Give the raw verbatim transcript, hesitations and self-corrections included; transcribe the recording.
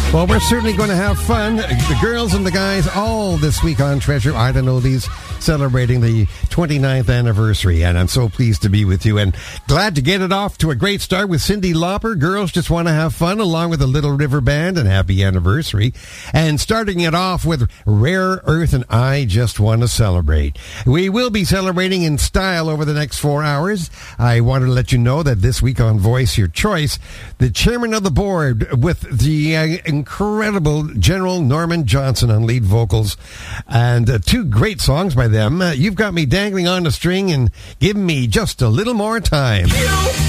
Well, we're certainly going to have fun. The girls and the guys all this week on Treasure Island Oldies, celebrating the twenty-ninth anniversary. And I'm so pleased to be with you and glad to get it off to a great start with Cyndi Lauper. Girls Just Want to Have Fun, along with the Little River Band, and happy anniversary. And starting it off with Rare Earth and I Just Want to Celebrate. We will be celebrating in style over the next four hours. I want to let you know that this week on Voice Your Choice, the chairman of the board with the uh, incredible General Norman Johnson on lead vocals, and uh, two great songs by them. Uh, You've Got Me Dangling on a String and Give Me Just a Little More Time. You